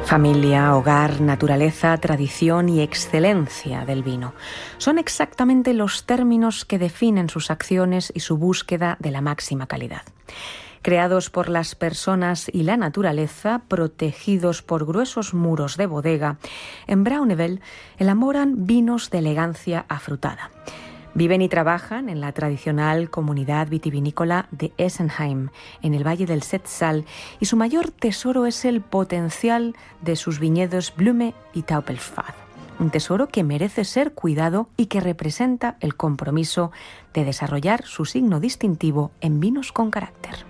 Familia, hogar, naturaleza, tradición y excelencia del vino. Son exactamente los términos que definen sus acciones y su búsqueda de la máxima calidad. Creados por las personas y la naturaleza, protegidos por gruesos muros de bodega, en Braunebel elaboran vinos de elegancia afrutada. Viven y trabajan en la tradicional comunidad vitivinícola de Essenheim, en el Valle del Setzal, y su mayor tesoro es el potencial de sus viñedos Blume y Taupelpfad. Un tesoro que merece ser cuidado y que representa el compromiso de desarrollar su signo distintivo en vinos con carácter.